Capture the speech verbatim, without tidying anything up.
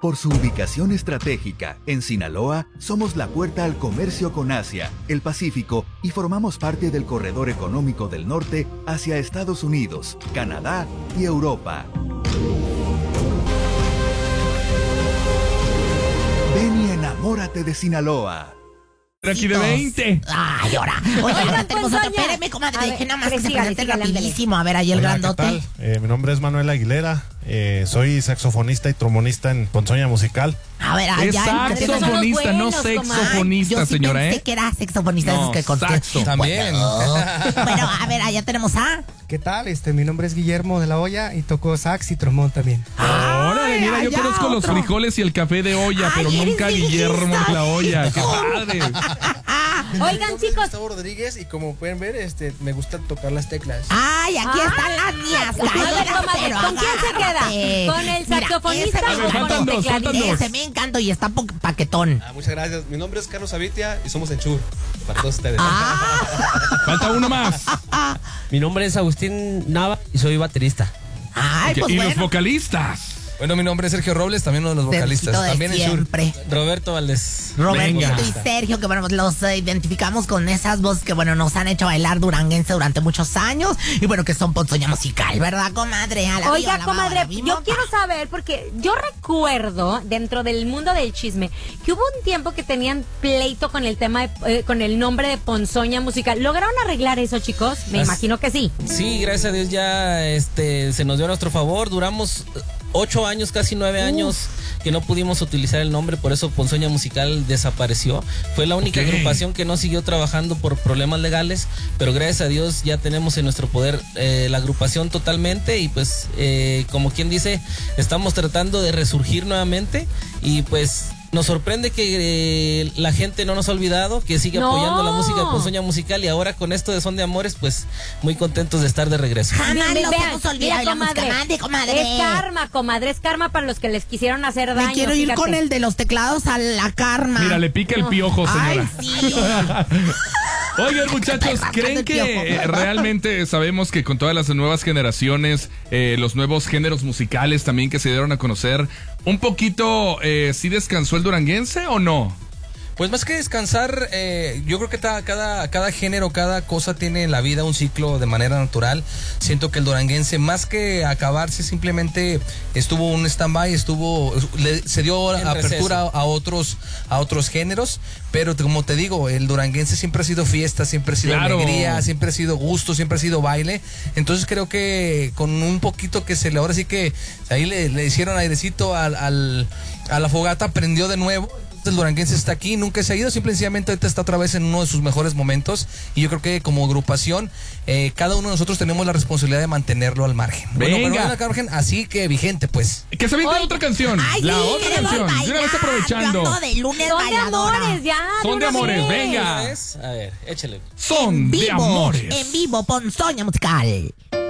Por su ubicación estratégica, en Sinaloa, somos la puerta al comercio con Asia, el Pacífico y formamos parte del corredor económico del norte hacia Estados Unidos, Canadá y Europa. Ven y enamórate de Sinaloa. Aquí de veinte. Ay, ahora. Oye, ahora tenemos otro. Espéreme, comadre, deje nada más que se presente rapidísimo. A ver, ahí el Hola, grandote. ¿qué tal? Eh, mi nombre es Manuel Aguilera. Eh, soy saxofonista y trombonista en Ponzoña Musical. A ver, allá. Es saxofonista, no sexofonista, Yo sí señora, pensé ¿eh? que era saxofonista. No, esos que conté. saxo. También. Bueno, bueno, a ver, allá tenemos a... ¿Qué tal? Este, mi nombre es Guillermo de la Olla y toco sax y trombón también. Órale, mira, yo allá conozco los otro. frijoles y el café de olla, Ay, pero eres nunca bien Guillermo de la olla. ¡Qué hijo. padre! Oigan, chicos. Gustavo Rodríguez y como pueden ver, este, me gusta tocar las teclas. Ay, aquí están las mías. A ver, Cállate, comadre, pero ¿con quién se queda? agárrate. ¿Con el Mira, saxofonista ese me o con faltan el dos, faltan tecladista? dos. Ese me encanta y está po- paquetón. Ah, muchas gracias. Mi nombre es Carlos Sabitia y somos Enchur. Para todos ustedes. Ah, Falta uno más. Mi nombre es Agustín Nava y soy baterista. ay, pues y los bueno. vocalistas. Bueno, mi nombre es Sergio Robles, también uno de los vocalistas. Sergito de También Enchur. siempre. Roberto Valdés. Roberto Venga. y Sergio, que bueno, los eh, identificamos con esas voces que bueno, nos han hecho bailar duranguense durante muchos años y bueno, que son Ponzoña Musical, ¿verdad, comadre? A la Oiga, viva, la comadre, baba, la yo viva. quiero saber, porque yo recuerdo, dentro del mundo del chisme, que hubo un tiempo que tenían pleito con el tema, de, eh, con el nombre de Ponzoña Musical. ¿Lograron arreglar eso, chicos? Me As- imagino que sí. Sí, gracias a Dios ya este, se nos dio a nuestro favor. Duramos ocho años, casi nueve años que no pudimos utilizar el nombre, por eso Ponzoña Musical desapareció. Fue la única Ok. agrupación que no siguió trabajando por problemas legales, pero gracias a Dios ya tenemos en nuestro poder eh, la agrupación totalmente y pues eh, como quien dice, estamos tratando de resurgir nuevamente y pues nos sorprende que eh, la gente no nos ha olvidado, que sigue No. apoyando la música de Ponzoña Musical y ahora con esto de Son de Amores, pues muy contentos de estar de regreso. Jamás Ve- nos vean, hemos olvidado de mira, la música. Mande, comadre. Es karma, comadre, es karma para los que les quisieron hacer daño. Me quiero ir fíjate. con el de los teclados a la karma. Mira, le pica el piojo, Ay, señora. sí. Oigan, muchachos, Está ¿creen rascando que el piojo. eh, realmente sabemos que con todas las nuevas generaciones, eh, los nuevos géneros musicales también que se dieron a conocer, un poquito, eh, ¿sí descansó el duranguense o no? Pues más que descansar, eh, yo creo que ta- cada, cada género, cada cosa tiene en la vida un ciclo de manera natural. Siento que el duranguense, más que acabarse, simplemente estuvo un stand-by, estuvo, le- se dio En apertura receso. a otros, a otros géneros. Pero como te digo, el duranguense siempre ha sido fiesta, siempre ha sido Claro. alegría, siempre ha sido gusto, siempre ha sido baile. Entonces creo que con un poquito que se le, ahora sí que ahí le, le hicieron airecito al, al, a la fogata, prendió de nuevo. El duranguense está aquí, nunca se ha ido, simple y sencillamente ahorita está otra vez en uno de sus mejores momentos y yo creo que como agrupación eh, cada uno de nosotros tenemos la responsabilidad de mantenerlo al margen. Bueno, Venga. pero al margen, así que vigente pues. Que se venga otra canción. Ay, la sí, otra queremos canción. De una bailar. vez aprovechando. Yo ando de lunes Son de bailadora. amores, ya. Son de una amores, vez. venga. ¿Ves? A ver, échale. Son En de vivo, amores. en vivo, Ponzoña Musical.